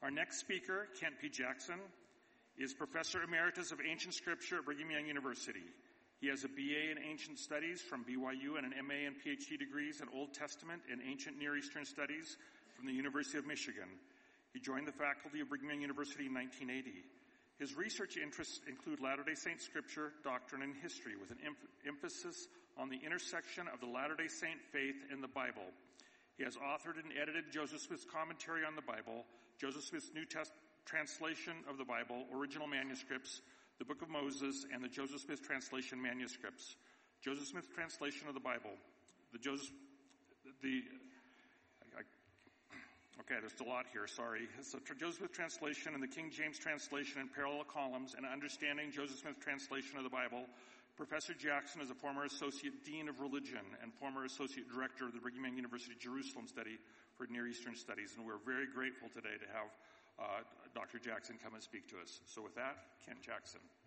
Our next speaker, Kent P. Jackson, is Professor Emeritus of Ancient Scripture at Brigham Young University. He has a BA in Ancient Studies from BYU and an MA and PhD degrees in Old Testament and Ancient Near Eastern Studies from the University of Michigan. He joined the faculty of Brigham Young University in 1980. His research interests include Latter-day Saint scripture, doctrine, and history, with an emphasis on the intersection of the Latter-day Saint faith and the Bible. He has authored and edited Joseph Smith's commentary on the Bible, Joseph Smith's New translation of the Bible, original manuscripts, the Book of Moses, and the Joseph Smith translation manuscripts. Joseph Smith's translation of the Bible, there's a lot here, sorry. So Joseph Smith translation and the King James translation in parallel columns and understanding Joseph Smith translation of the Bible. Professor Jackson is a former Associate Dean of Religion and former Associate Director of the Brigham Young University Jerusalem Study for Near Eastern Studies, and we're very grateful today to have Dr. Jackson come and speak to us. So with that, Kent Jackson.